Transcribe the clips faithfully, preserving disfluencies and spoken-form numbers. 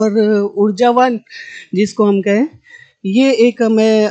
और ऊर्जावान जिसको हम कहें, ये एक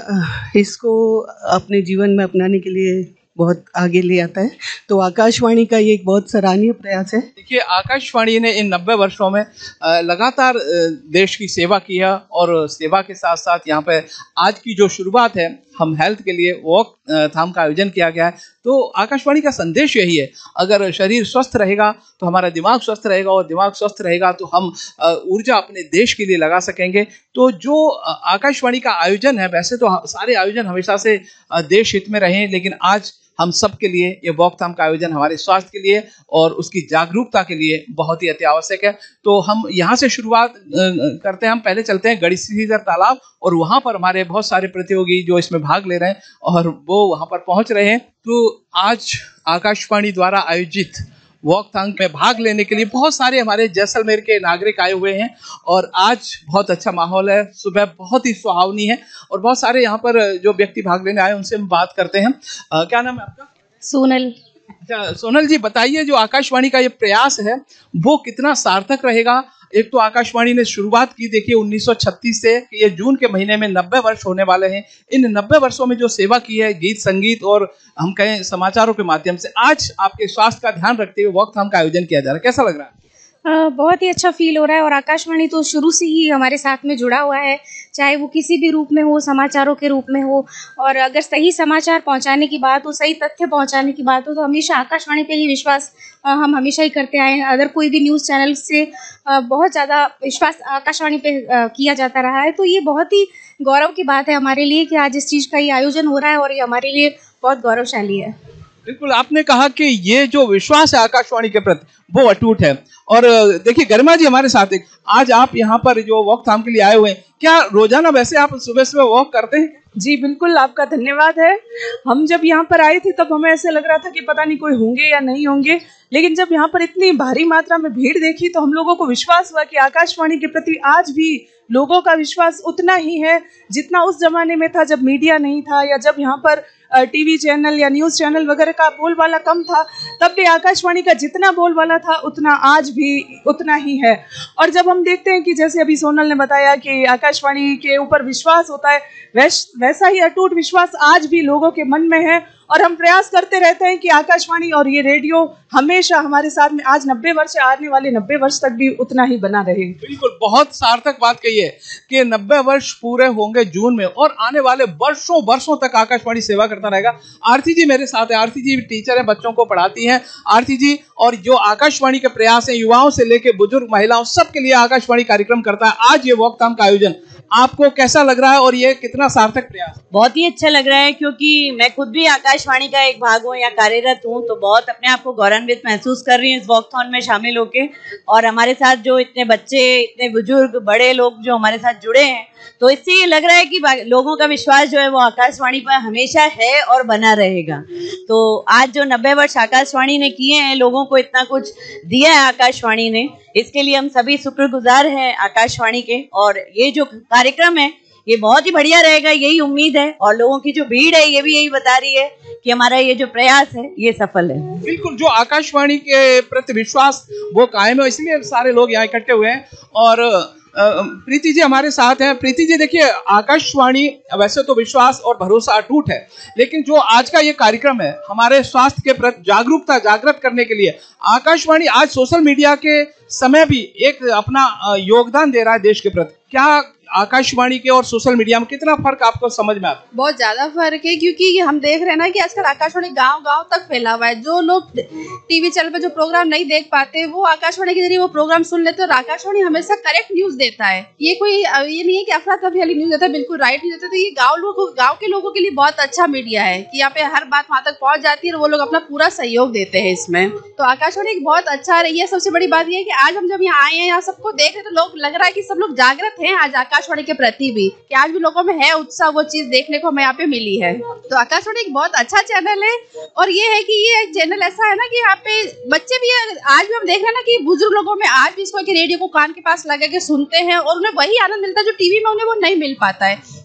मैं इसको अपने जीवन में अपनाने के लिए बहुत आगे ले आता है। तो आकाशवाणी का ये एक बहुत सराहनीय प्रयास है। देखिए, आकाशवाणी ने इन नब्बे वर्षों में लगातार देश की सेवा की है और सेवा के साथ साथ यहाँ पे आज की जो शुरुआत है, हम हेल्थ के लिए वॉक थाम का आयोजन किया गया है। तो आकाशवाणी का संदेश यही है, अगर शरीर स्वस्थ रहेगा तो हमारा दिमाग स्वस्थ रहेगा और दिमाग स्वस्थ रहेगा तो हम ऊर्जा अपने देश के लिए लगा सकेंगे। तो जो आकाशवाणी का आयोजन है, वैसे तो सारे आयोजन हमेशा से देश हित में रहे, लेकिन आज हम सब के लिए ये वॉकथॉन का आयोजन हमारे स्वास्थ्य के लिए और उसकी जागरूकता के लिए बहुत ही अति आवश्यक है। तो हम यहाँ से शुरुआत करते हैं। हम पहले चलते हैं गढ़सीसर तालाब और वहाँ पर हमारे बहुत सारे प्रतियोगी जो इसमें भाग ले रहे हैं और वो वहाँ पर पहुँच रहे हैं। तो आज आकाशवाणी द्वारा आयोजित वॉकथॉन में भाग लेने के लिए बहुत सारे हमारे जैसलमेर के नागरिक आए हुए हैं और आज बहुत अच्छा माहौल है। सुबह बहुत ही सुहावनी है और बहुत सारे यहाँ पर जो व्यक्ति भाग लेने आए उनसे हम बात करते हैं। आ, क्या नाम है आपका? सोनल। अच्छा सोनल जी, बताइए जो आकाशवाणी का ये प्रयास है वो कितना सार्थक रहेगा? एक तो आकाशवाणी ने शुरुआत की, देखिए उन्नीस सौ छत्तीस से, ये जून के महीने में नब्बे वर्ष होने वाले हैं। इन नब्बे वर्षों में जो सेवा की है गीत संगीत और हम कहें समाचारों के माध्यम से, आज आपके स्वास्थ्य का ध्यान रखते हुए वॉकथॉन का आयोजन किया जा रहा है, कैसा लग रहा है? आ, बहुत ही अच्छा फील हो रहा है और आकाशवाणी तो शुरू से ही हमारे साथ में जुड़ा हुआ है, चाहे वो किसी भी रूप में हो, समाचारों के रूप में हो, और अगर सही समाचार पहुंचाने की बात हो, सही तथ्य पहुंचाने की बात हो तो हमेशा आकाशवाणी पे ही विश्वास आ, हम हमेशा ही करते आए हैं। अगर कोई भी न्यूज़ चैनल से आ, बहुत ज़्यादा विश्वास आकाशवाणी पे आ, किया जाता रहा है, तो ये बहुत ही गौरव की बात है हमारे लिए कि आज इस चीज़ का ये आयोजन हो रहा है और ये हमारे लिए बहुत गौरवशाली है। बिल्कुल, आपने कहा कि ये जो विश्वास है आकाशवाणी के प्रति वो अटूट है। और देखिए गरिमा जी हमारे साथ है, आज आप यहाँ पर जो वॉकथॉन के लिए आए हुए हैं, क्या रोजाना वैसे आप सुबह सुबह वॉक करते हैं? जी बिल्कुल, आपका धन्यवाद है। हम जब यहाँ पर आए थे तब हमें ऐसे लग रहा था कि पता नहीं कोई होंगे या नहीं होंगे, लेकिन जब यहाँ पर इतनी भारी मात्रा में भीड़ देखी तो हम लोगों को विश्वास हुआ कि आकाशवाणी के प्रति आज भी लोगों का विश्वास उतना ही है जितना उस जमाने में था जब मीडिया नहीं था या जब यहाँ पर टीवी चैनल या न्यूज़ चैनल वगैरह का बोलबाला कम था। तब भी आकाशवाणी का जितना बोलबाला था उतना आज भी उतना ही है। और जब हम देखते हैं कि जैसे अभी सोनल ने बताया कि आकाशवाणी के ऊपर विश्वास होता है, वैस, वैसा ही अटूट विश्वास आज भी लोगों के मन में है और हम प्रयास करते रहते हैं कि आकाशवाणी और ये रेडियो हमेशा हमारे साथ में आज नब्बे वर्ष आने वाले नब्बे वर्ष तक भी उतना ही बना रहे। बिल्कुल, बहुत सार्थक बात कही है कि नब्बे वर्ष पूरे होंगे जून में और आने वाले वर्षों वर्षों तक आकाशवाणी सेवा करता रहेगा। आरती जी मेरे साथ है, आरती जी टीचर है, बच्चों को पढ़ाती हैं। आरती जी, और जो आकाशवाणी के प्रयास है युवाओं से लेकर बुजुर्ग महिलाओं सबके लिए आकाशवाणी कार्यक्रम करता है, आज ये वॉकथॉन का आयोजन आपको कैसा लग रहा है और ये कितना सार्थक प्रयास? बहुत ही अच्छा लग रहा है क्योंकि मैं खुद भी आकाशवाणी का एक भाग हूँ या कार्यरत हूँ, तो बहुत अपने आप को गौरवान्वित महसूस कर रही हूँ इस वॉकथॉन में शामिल होके। और हमारे साथ जो इतने बच्चे, इतने बुजुर्ग, बड़े लोग जो हमारे साथ जुड़े हैं, तो इससे ये लग रहा है कि लोगों का विश्वास जो है वो आकाशवाणी पर हमेशा है और बना रहेगा। तो आज जो नब्बे वर्ष आकाशवाणी ने किए हैं, लोगों को इतना कुछ दिया है आकाशवाणी ने, इसके लिए हम सभी शुक्रगुजार हैं आकाशवाणी के। और ये जो कार्यक्रम है ये बहुत ही बढ़िया रहेगा, यही उम्मीद है। और लोगों की जो भीड़ है ये भी यही बता रही है कि हमारा ये जो प्रयास है ये सफल है। बिल्कुल, जो आकाशवाणी के प्रति विश्वास वो कायम है, इसलिए सारे लोग यहाँ इकट्ठे हुए हैं। और प्रीति जी हमारे साथ हैं। प्रीति जी, देखिए आकाशवाणी वैसे तो विश्वास और भरोसा अटूट है, लेकिन जो आज का ये कार्यक्रम है हमारे स्वास्थ्य के प्रति जागरूकता जागृत करने के लिए, आकाशवाणी आज सोशल मीडिया के समय भी एक अपना योगदान दे रहा है देश के प्रति। क्या आकाशवाणी के और सोशल मीडिया में कितना फर्क आपको समझ में आता है? बहुत ज्यादा फर्क है, क्योंकि हम देख रहे हैं ना कि आजकल आकाशवाणी गांव गांव तक फैला हुआ है। जो लोग टीवी चैनल पे जो प्रोग्राम नहीं देख पाते वो आकाशवाणी के जरिए वो प्रोग्राम सुन लेते हैं। और आकाशवाणी हमेशा करेक्ट न्यूज देता है, ये कोई ये नहीं है कि अफरा तफरी वाली न्यूज देता है, बिल्कुल राइट न्यूज देता है। तो ये गाँव लोगों गाँव के लोगों के लिए बहुत अच्छा मीडिया है कि यहाँ पे हर बात वहाँ तक पहुँच जाती है और वो लोग अपना पूरा सहयोग देते हैं इसमें। तो आकाशवाणी एक बहुत अच्छा रही है। सबसे बड़ी बात यह है कि आज हम जब यहाँ आए हैं, यहाँ सबको देख रहे तो लोग लग रहा है कि सब लोग जागृत हैं आज आकाशवाणी के प्रति भी, कि आज भी लोगों में है उत्साह, वो चीज देखने को हमें यहाँ पे मिली है। तो आकाशवाणी एक बहुत अच्छा चैनल है। और ये है कि ये चैनल ऐसा है ना कि यहाँ पे बच्चे भी आज भी हम देख रहे हैं ना कि बुजुर्ग लोगों में आज भी इसको कि रेडियो को कान के पास लगा के सुनते हैं और उन्हें वही आनंद मिलता है जो टीवी में उन्हें वो नहीं मिल पाता है।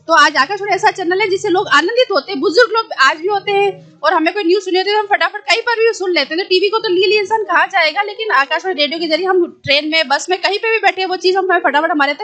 तो आज आकाशवाणी ऐसा चैनल है जिससे लोग आनंदित होते हैं, बुजुर्ग लोग आज भी होते हैं, और हमें कोई न्यूज सुनी होती है तो हम फटाफट कहीं पर भी सुन लेते हैं। तो टीवी को तो लिए लिए इंसान कहाँ जाएगा, लेकिन आकाशवाणी रेडियो के जरिए हम ट्रेन में, बस में, कहीं पे भी बैठे वो चीज हम फटाफट हमारे